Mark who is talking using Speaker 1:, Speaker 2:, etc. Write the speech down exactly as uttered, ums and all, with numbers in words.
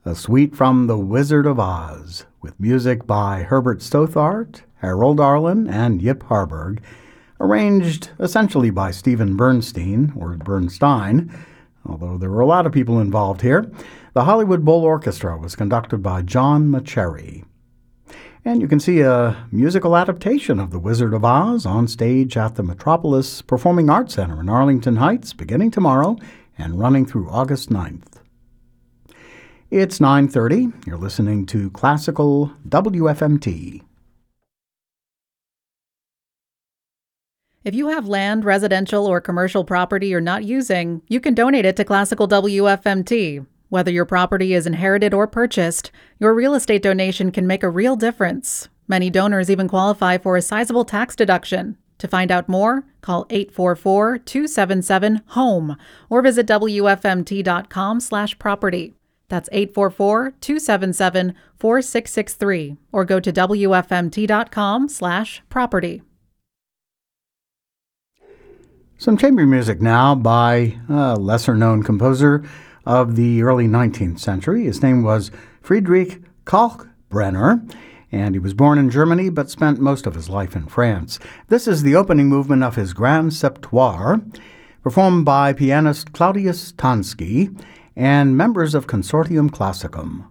Speaker 1: A suite from The Wizard of Oz, with music by Herbert Stothart, Harold Arlen, and Yip Harburg, arranged essentially by Stephen Bernstein, or Bernstein, although there were a lot of people involved here. The Hollywood Bowl Orchestra was conducted by John Mauceri. And you can see a musical adaptation of The Wizard of Oz on stage at the Metropolis Performing Arts Center in Arlington Heights, beginning tomorrow and running through August ninth. It's nine thirty. You're listening to Classical W F M T.
Speaker 2: If you have land, residential, or commercial property you're not using, you can donate it to Classical W F M T. Whether your property is inherited or purchased, your real estate donation can make a real difference. Many donors even qualify for a sizable tax deduction. To find out more, call eight four four, two seven seven, HOME or visit W F M T dot com slash property. That's eight four four, two seven seven, four six six three or go to W F M T dot com slash property.
Speaker 1: Some chamber music now by a lesser-known composer of the early nineteenth century. His name was Friedrich Kalkbrenner, and he was born in Germany but spent most of his life in France. This is the opening movement of his Grand Septuor, performed by pianist Claudius Tansky and members of Consortium Classicum.